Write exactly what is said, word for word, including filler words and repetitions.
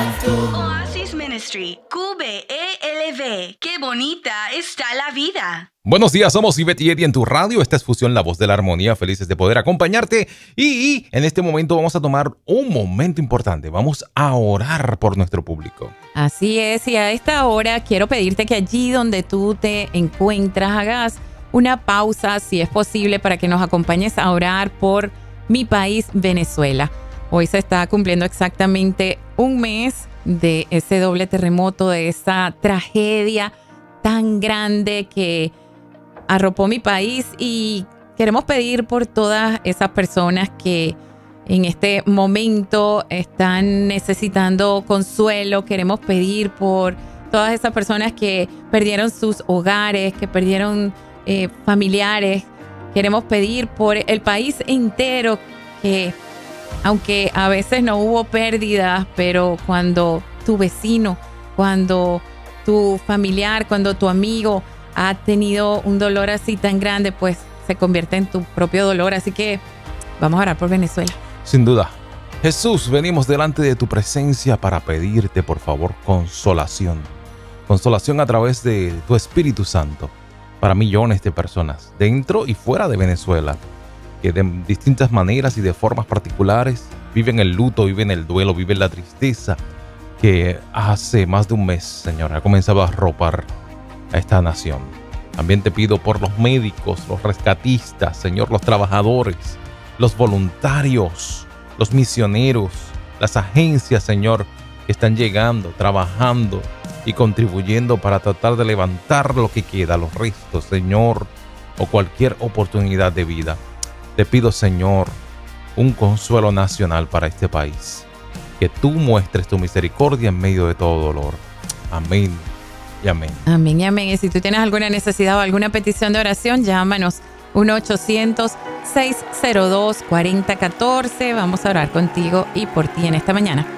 Oasis Ministry, Q B E L V. ¡Qué bonita está la vida! Buenos días, somos Ivette y Eddie en tu radio. Esta es Fusión, la voz de la armonía. Felices de poder acompañarte. Y, y en este momento vamos a tomar un momento importante. Vamos a orar por nuestro público. Así es, y a esta hora quiero pedirte que allí donde tú te encuentras hagas una pausa, si es posible, para que nos acompañes a orar por mi país, Venezuela. Hoy se está cumpliendo exactamente un mes de ese doble terremoto, de esa tragedia tan grande que arropó mi país, y queremos pedir por todas esas personas que en este momento están necesitando consuelo. Queremos pedir por todas esas personas que perdieron sus hogares, que perdieron eh, familiares. Queremos pedir por el país entero, que aunque a veces no hubo pérdidas, pero cuando tu vecino, cuando tu familiar, cuando tu amigo ha tenido un dolor así tan grande, pues se convierte en tu propio dolor. Así que vamos a orar por Venezuela. Sin duda. Jesús, venimos delante de tu presencia para pedirte, por favor, consolación. Consolación a través de tu Espíritu Santo para millones de personas, dentro y fuera de Venezuela, que de distintas maneras y de formas particulares viven el luto, viven el duelo, viven la tristeza que hace más de un mes, Señor, ha comenzado a arropar a esta nación. También te pido por los médicos, los rescatistas, Señor, los trabajadores, los voluntarios, los misioneros, las agencias, Señor, que están llegando, trabajando y contribuyendo para tratar de levantar lo que queda, los restos, Señor, o cualquier oportunidad de vida. Te pido, Señor, un consuelo nacional para este país. Que tú muestres tu misericordia en medio de todo dolor. Amén y amén. Amén y amén. Y si tú tienes alguna necesidad o alguna petición de oración, llámanos uno ochocientos, seis cero dos, cuatro cero uno cuatro. Vamos a orar contigo y por ti en esta mañana.